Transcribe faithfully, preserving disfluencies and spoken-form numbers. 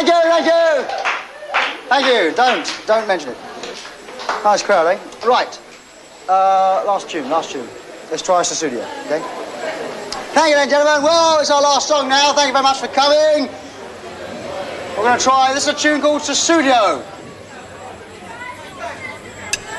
Thank you, thank you. Thank you. Don't, don't mention it. Nice crowd, eh? Right. Uh, last tune, last tune. Let's try Sussudio, okay? Thank you then, gentlemen. Well, it's our last song now. Thank you very much for coming. We're going to try, this is a tune called Sussudio.